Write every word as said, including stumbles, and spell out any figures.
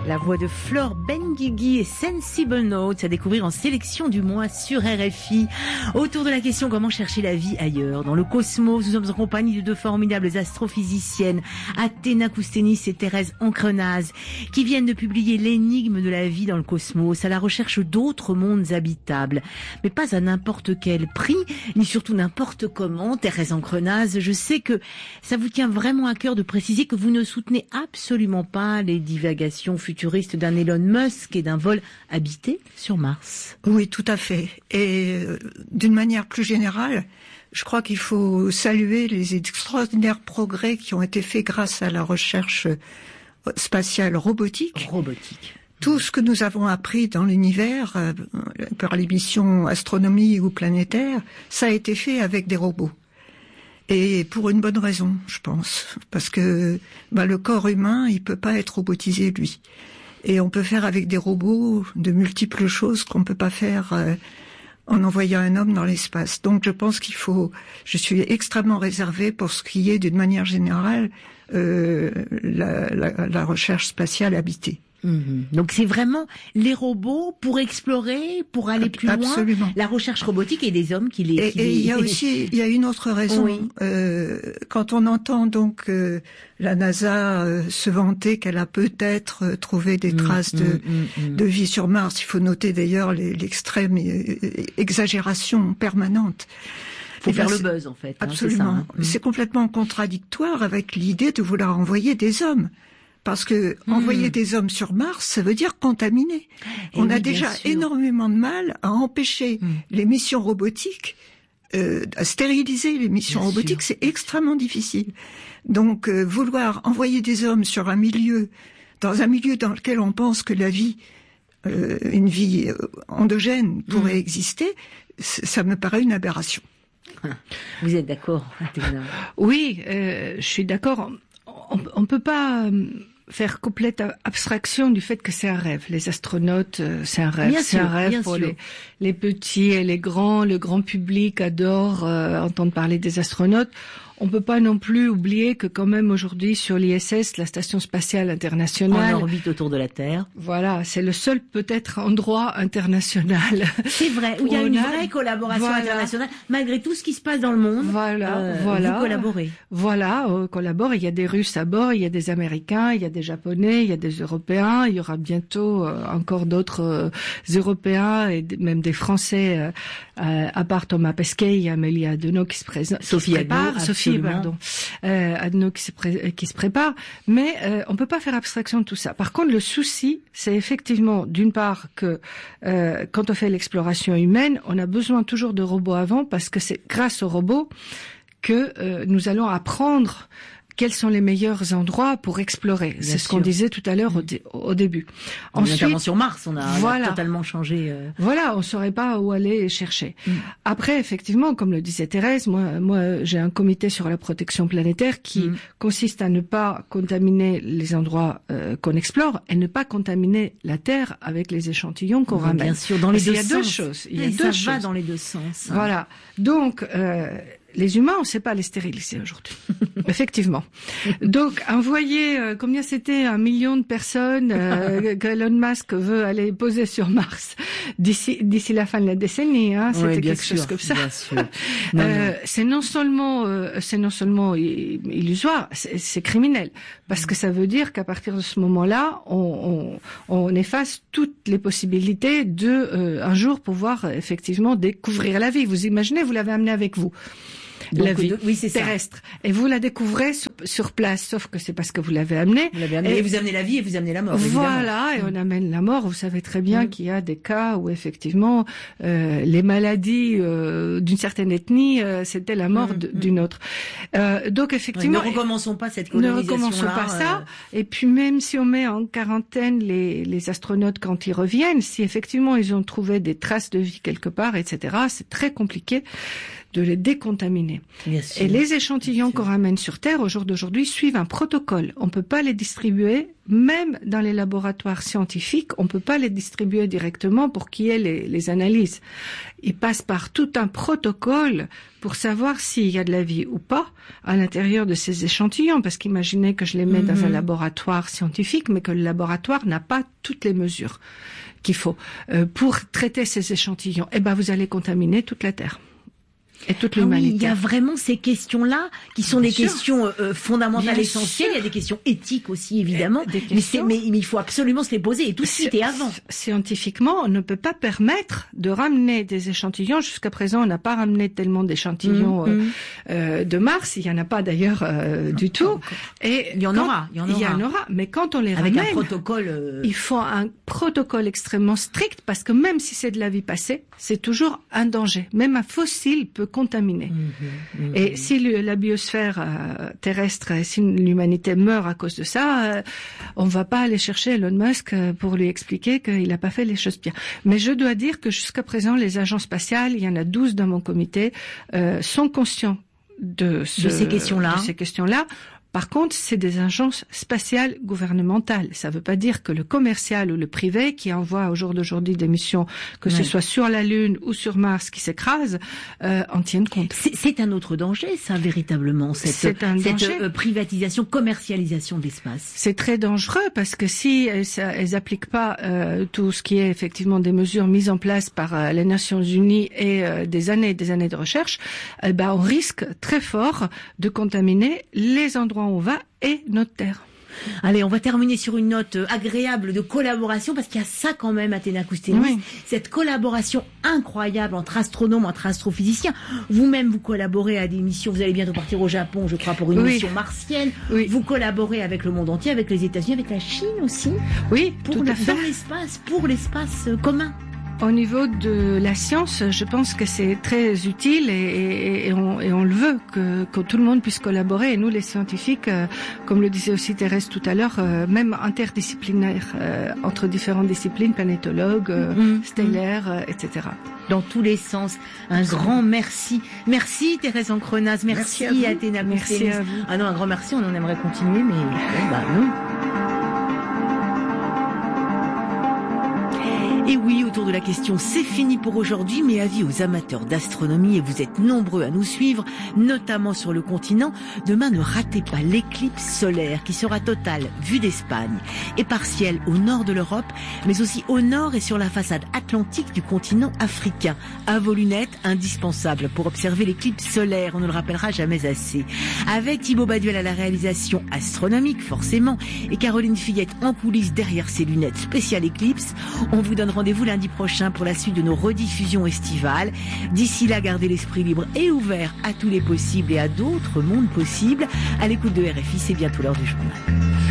La voix de Flore Benguigui et Sensible Notes à découvrir en sélection du mois sur R F I. Autour de la question comment chercher la vie ailleurs. Dans le cosmos, nous sommes en compagnie de deux formidables astrophysiciennes, Athéna Koustenis et Thérèse Ancrenaz, qui viennent de publier l'énigme de la vie dans le cosmos, à la recherche d'autres mondes habitables. Mais pas à n'importe quel prix, ni surtout n'importe comment. Thérèse Ancrenaz, je sais que ça vous tient vraiment à cœur de préciser que vous ne soutenez absolument pas les divagations futuriste d'un Elon Musk et d'un vol habité sur Mars. Oui, tout à fait. Et euh, d'une manière plus générale, je crois qu'il faut saluer les extraordinaires progrès qui ont été faits grâce à la recherche spatiale robotique. Robotique. Tout ce que nous avons appris dans l'univers, euh, par les missions astronomie ou planétaires, ça a été fait avec des robots. Et pour une bonne raison, je pense, parce que bah, le corps humain, il peut pas être robotisé, lui. Et on peut faire avec des robots de multiples choses qu'on peut pas faire euh, en envoyant un homme dans l'espace. Donc je pense qu'il faut, je suis extrêmement réservée pour ce qui est, d'une manière générale, euh, la, la, la recherche spatiale habitée. Mmh. Donc c'est vraiment les robots pour explorer, pour aller plus Absolument. loin. La recherche robotique et les hommes qui les. Et, qui et les... il y a aussi, il y a une autre raison. Oui. Euh, quand on entend donc euh, la NASA euh, se vanter qu'elle a peut-être euh, trouvé des traces mmh, de, mmh, mmh. de vie sur Mars, il faut noter d'ailleurs les, l'extrême euh, exagération permanente. Faut et faire ben, le buzz en fait. Absolument. Hein, c'est, ça, hein. C'est complètement contradictoire avec l'idée de vouloir envoyer des hommes. Parce que mmh. envoyer des hommes sur Mars, ça veut dire contaminer. Et on oui, a déjà sûr. énormément de mal à empêcher mmh. les missions robotiques, euh, à stériliser les missions bien robotiques, sûr. C'est extrêmement difficile. Donc euh, vouloir envoyer des hommes sur un milieu, dans un milieu dans lequel on pense que la vie, euh, une vie endogène pourrait mmh. exister, ça me paraît une aberration. Vous êtes d'accord, Athéna? Oui, euh, je suis d'accord. On ne peut pas faire complète abstraction du fait que c'est un rêve. Les astronautes, c'est un rêve. Bien c'est sûr, un rêve pour les, les petits et les grands. Le grand public adore euh, entendre parler des astronautes. On peut pas non plus oublier que quand même aujourd'hui sur l'I S S, la station spatiale internationale, en orbite autour de la Terre. Voilà, c'est le seul peut-être endroit international. C'est vrai, où il y a une a... vraie collaboration voilà. internationale, malgré tout ce qui se passe dans le monde. Voilà, euh, voilà. Vous collaborez. Voilà, on collabore. Il y a des Russes à bord, il y a des Américains, il y a des Japonais, il y a des Européens. Il y aura bientôt euh, encore d'autres euh, Européens et d- même des Français. Euh, euh, à part Thomas Pesquet, il y a Amélie Adeno qui se présente, Sophie qui se prépare, Adeno, Sophie Pardon, euh, Adeno qui se, pré- qui se prépare, mais euh, on peut pas faire abstraction de tout ça. Par contre, le souci, c'est effectivement d'une part que euh, quand on fait l'exploration humaine, on a besoin toujours de robots avant, parce que c'est grâce aux robots que euh, nous allons apprendre quels sont les meilleurs endroits pour explorer. Bien c'est sûr. Ce qu'on disait tout à l'heure au, dé- au début. Ensuite, notamment sur Mars, on a, voilà, on a totalement changé. Euh... Voilà, on saurait pas où aller chercher. Mm. Après, effectivement, comme le disait Thérèse, moi, moi, j'ai un comité sur la protection planétaire qui mm. consiste à ne pas contaminer les endroits euh, qu'on explore et ne pas contaminer la Terre avec les échantillons qu'on oui, ramène. Bien sûr, dans les deux il y a sens. deux choses. Il y a et deux ça choses. va dans les deux sens. Hein. Voilà. Donc. Euh, Les humains, on ne sait pas les stériliser aujourd'hui. Effectivement. Donc, envoyer, euh, combien c'était, un million de personnes euh, que Elon Musk veut aller poser sur Mars d'ici d'ici la fin de la décennie. Hein, c'était oui, quelque sûr, chose comme ça. Bien sûr. Non, euh, non. C'est non seulement, euh, c'est non seulement illusoire, c'est, c'est criminel, parce que ça veut dire qu'à partir de ce moment-là, on, on, on efface toutes les possibilités de euh, un jour pouvoir effectivement découvrir la vie. Vous imaginez, vous l'avez amené avec vous. Donc, la vie de, oui, c'est terrestre. Ça. Et vous la découvrez sur, sur place, sauf que c'est parce que vous l'avez amenée. Vous l'avez amenée et, et vous amenez la vie et vous amenez la mort. Voilà, évidemment. Et on amène la mort. Vous savez très bien mmh. qu'il y a des cas où effectivement euh, les maladies euh, d'une certaine ethnie, euh, c'était la mort mmh. de, d'une autre. Euh, donc effectivement, oui, ne recommençons pas cette colonisation. Ne recommençons là, pas euh... ça. Et puis même si on met en quarantaine les, les astronautes quand ils reviennent, si effectivement ils ont trouvé des traces de vie quelque part, et cetera, c'est très compliqué de les décontaminer. Bien sûr. Et les échantillons qu'on ramène sur Terre au jour d'aujourd'hui suivent un protocole. On peut pas les distribuer, même dans les laboratoires scientifiques, on peut pas les distribuer directement pour qu'il y ait les, les analyses. Ils passent par tout un protocole pour savoir s'il y a de la vie ou pas à l'intérieur de ces échantillons, parce qu'imaginez que je les mets mm-hmm. dans un laboratoire scientifique, mais que le laboratoire n'a pas toutes les mesures qu'il faut euh, pour traiter ces échantillons. Eh ben, vous allez contaminer toute la Terre. Et toute l'humanité. Ah oui, il y a vraiment ces questions-là qui sont Bien des sûr. questions euh, fondamentales, Bien essentielles. sûr. Il y a des questions éthiques aussi, évidemment. Des mais, c'est, questions. mais, mais il faut absolument se les poser, et tout de suite et avant. Scientifiquement, on ne peut pas permettre de ramener des échantillons. Jusqu'à présent, on n'a pas ramené tellement d'échantillons mmh, euh, mmh. euh, de Mars. Il y en a pas d'ailleurs euh, du tout. Et il y en quand, aura. Il y en aura. Il y en aura. Mais quand on les Avec ramène, un protocole. Euh... il faut un protocole extrêmement strict, parce que même si c'est de la vie passée, c'est toujours un danger. Même un fossile peut contaminer. Mmh, mmh. Et si le, la biosphère euh, terrestre, si l'humanité meurt à cause de ça, euh, on va pas aller chercher Elon Musk pour lui expliquer qu'il n'a pas fait les choses bien. Mais je dois dire que jusqu'à présent, les agences spatiales, il y en a douze dans mon comité, euh, sont conscients de, ce, de ces questions-là. De ces questions-là. Par contre, c'est des agences spatiales gouvernementales. Ça ne veut pas dire que le commercial ou le privé qui envoie au jour d'aujourd'hui des missions, que ouais. ce soit sur la Lune ou sur Mars, qui s'écrasent, euh, en tiennent compte. C'est, c'est un autre danger, ça, véritablement, cette, c'est un cette danger. Euh, privatisation, commercialisation de l'espace. C'est très dangereux, parce que si elles, elles appliquent pas euh, tout ce qui est effectivement des mesures mises en place par euh, les Nations Unies et euh, des années et des années de recherche, eh ben, on risque très fort de contaminer les endroits où on va et notre Terre. Allez, on va terminer sur une note agréable de collaboration, parce qu'il y a ça quand même, Athéna Koustenis, oui. cette collaboration incroyable entre astronomes, entre astrophysiciens. Vous-même, vous collaborez à des missions, vous allez bientôt partir au Japon, je crois, pour une oui. mission martienne. Oui. Vous collaborez avec le monde entier, avec les États-Unis, avec la Chine aussi. Oui, pour tout le, à fait. Dans l'espace, pour l'espace commun. Au niveau de la science, je pense que c'est très utile et, et, et, on, et on le veut, que, que tout le monde puisse collaborer. Et nous, les scientifiques, euh, comme le disait aussi Thérèse tout à l'heure, euh, même interdisciplinaires, euh, entre différentes disciplines, planétologues, euh, mmh, stellaires, euh, et cetera. Dans tous les sens. Un merci. Grand merci. Merci Thérèse Ancrenaz, merci, merci à Athéna Koustenis. Merci à vous. Ah non, un grand merci, on en aimerait continuer, mais bon, bah non. Et oui, autour de la question, c'est fini pour aujourd'hui, mais avis aux amateurs d'astronomie, et vous êtes nombreux à nous suivre, notamment sur le continent. Demain, ne ratez pas l'éclipse solaire qui sera totale, vue d'Espagne, et partielle au nord de l'Europe, mais aussi au nord et sur la façade atlantique du continent africain. À vos lunettes, indispensables pour observer l'éclipse solaire, on ne le rappellera jamais assez. Avec Thibaut Baduel à la réalisation astronomique, forcément, et Caroline Fillette en coulisses derrière ses lunettes spéciales éclipse, on vous donne rendez-vous lundi prochain pour la suite de nos rediffusions estivales. D'ici là, gardez l'esprit libre et ouvert à tous les possibles et à d'autres mondes possibles. À l'écoute de R F I, c'est bientôt l'heure du journal.